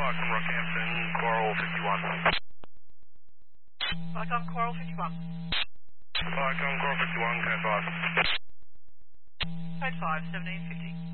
Falcon Rockhampton, Coral 51. Falcon Coral 51. Falcon Coral 51, code 5. Code 5, 1750.